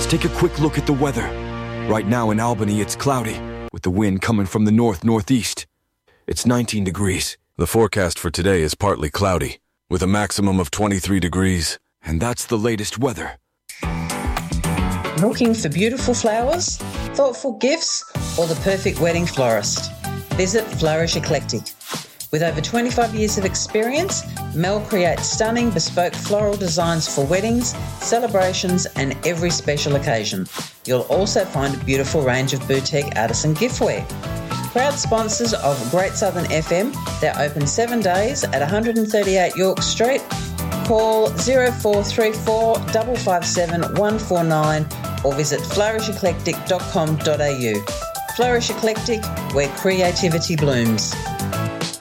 Let's take a quick look at the weather. Right now in Albany, it's cloudy, with the wind coming from the north-northeast. It's 19 degrees. The forecast for today is partly cloudy, with a maximum of 23 degrees. And that's the latest weather. Looking for beautiful flowers, thoughtful gifts, or the perfect wedding florist? Visit Flourish Eclectic. With over 25 years of experience, Mel creates stunning bespoke floral designs for weddings, celebrations, and every special occasion. You'll also find a beautiful range of boutique artisan giftware. Proud sponsors of Great Southern FM, they're open 7 days at 138 York Street. Call 0434 557 149 or visit flourisheclectic.com.au. Flourish Eclectic, where creativity blooms.